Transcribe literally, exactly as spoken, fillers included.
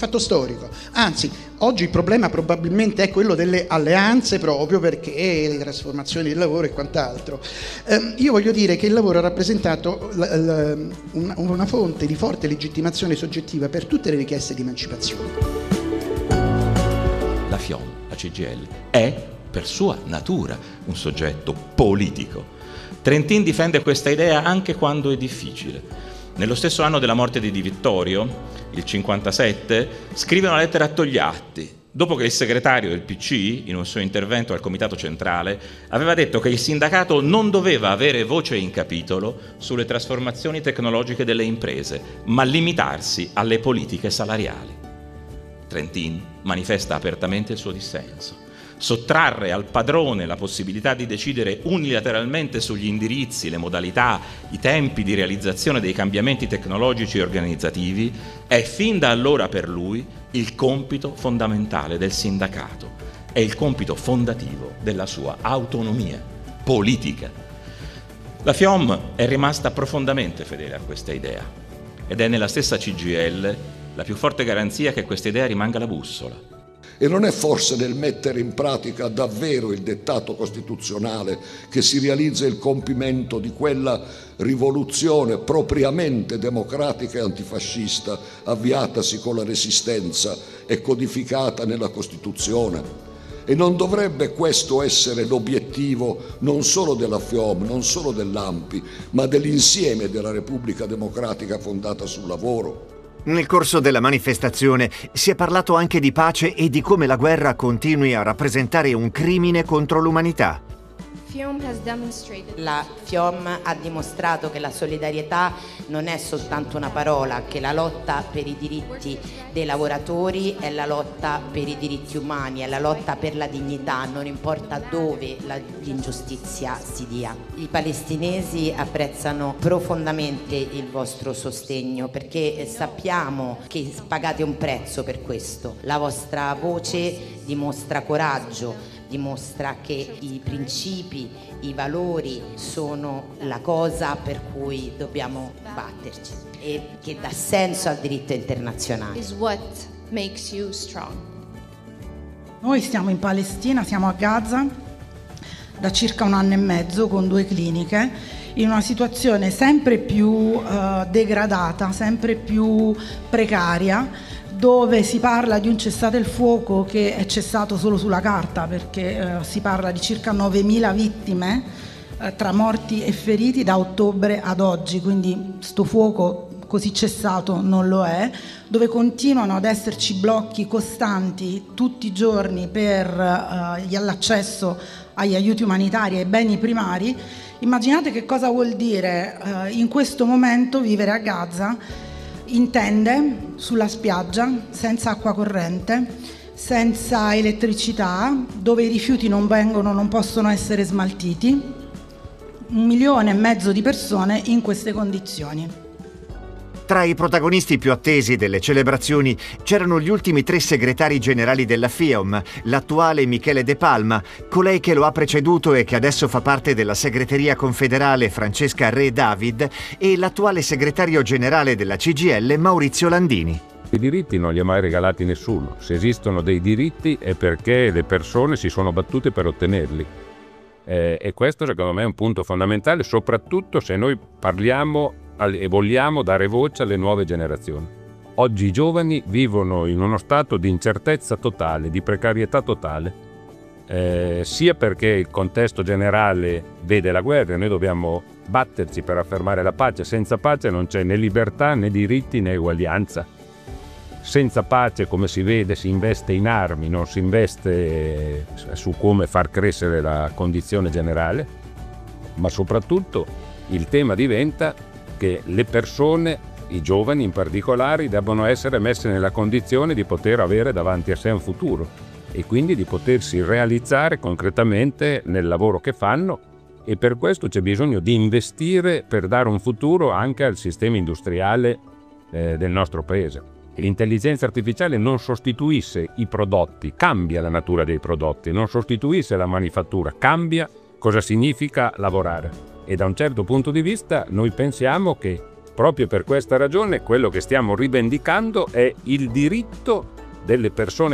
fatto storico. Anzi, oggi il problema probabilmente è quello delle alleanze, proprio perché le trasformazioni del lavoro e quant'altro. Eh, io voglio dire che il lavoro ha rappresentato l- l- una, una fonte di forte legittimazione soggettiva per tutte le richieste di emancipazione. La FIOM, la C G I L, è per sua natura un soggetto politico. Trentin difende questa idea anche quando è difficile. Nello stesso anno della morte di Di Vittorio, il cinquantasette, scrive una lettera a Togliatti, dopo che il segretario del P C, in un suo intervento al Comitato Centrale, aveva detto che il sindacato non doveva avere voce in capitolo sulle trasformazioni tecnologiche delle imprese, ma limitarsi alle politiche salariali. Trentin manifesta apertamente il suo dissenso. Sottrarre al padrone la possibilità di decidere unilateralmente sugli indirizzi, le modalità, i tempi di realizzazione dei cambiamenti tecnologici e organizzativi è fin da allora per lui il compito fondamentale del sindacato, è il compito fondativo della sua autonomia politica. La FIOM è rimasta profondamente fedele a questa idea ed è nella stessa C G I L la più forte garanzia che questa idea rimanga la bussola. E non è forse nel mettere in pratica davvero il dettato costituzionale che si realizza il compimento di quella rivoluzione propriamente democratica e antifascista avviatasi con la Resistenza e codificata nella Costituzione? E non dovrebbe questo essere l'obiettivo non solo della FIOM, non solo dell'A M P I, ma dell'insieme della Repubblica Democratica fondata sul lavoro? Nel corso della manifestazione si è parlato anche di pace e di come la guerra continui a rappresentare un crimine contro l'umanità. La FIOM ha dimostrato che la solidarietà non è soltanto una parola, che la lotta per i diritti dei lavoratori è la lotta per i diritti umani, è la lotta per la dignità, non importa dove la, l'ingiustizia si dia. I palestinesi apprezzano profondamente il vostro sostegno perché sappiamo che pagate un prezzo per questo. La vostra voce dimostra coraggio, dimostra che i principi, i valori sono la cosa per cui dobbiamo batterci e che dà senso al diritto internazionale. Is what makes you strong. Noi stiamo in Palestina, siamo a Gaza da circa un anno e mezzo con due cliniche in una situazione sempre più uh, degradata, sempre più precaria, dove si parla di un cessate il fuoco che è cessato solo sulla carta, perché eh, si parla di circa novemila vittime eh, tra morti e feriti da ottobre ad oggi, quindi sto fuoco così cessato non lo è, dove continuano ad esserci blocchi costanti tutti i giorni per eh, l'accesso agli aiuti umanitari e ai beni primari. Immaginate che cosa vuol dire eh, in questo momento vivere a Gaza in tende, sulla spiaggia, senza acqua corrente, senza elettricità, dove i rifiuti non vengono, non possono essere smaltiti. Un milione e mezzo di persone in queste condizioni. Tra i protagonisti più attesi delle celebrazioni c'erano gli ultimi tre segretari generali della FIOM, l'attuale Michele De Palma, colei che lo ha preceduto e che adesso fa parte della segreteria confederale Francesca Re David e l'attuale segretario generale della C G I L Maurizio Landini. I diritti non li ha mai regalati nessuno. Se esistono dei diritti è perché le persone si sono battute per ottenerli. Eh, e questo secondo me è un punto fondamentale, soprattutto se noi parliamo e vogliamo dare voce alle nuove generazioni. Oggi i giovani vivono in uno stato di incertezza totale, di precarietà totale, eh, sia perché il contesto generale vede la guerra e noi dobbiamo batterci per affermare la pace. Senza pace non c'è né libertà, né diritti, né uguaglianza. Senza pace, come si vede, si investe in armi, non si investe su come far crescere la condizione generale, ma soprattutto il tema diventa che le persone, i giovani in particolare, devono essere messe nella condizione di poter avere davanti a sé un futuro e quindi di potersi realizzare concretamente nel lavoro che fanno, e per questo c'è bisogno di investire per dare un futuro anche al sistema industriale eh, del nostro paese. L'intelligenza artificiale non sostituisce i prodotti, cambia la natura dei prodotti, non sostituisce la manifattura, cambia cosa significa lavorare. E da un certo punto di vista noi pensiamo che Proprio per questa ragione quello che stiamo rivendicando è il diritto delle persone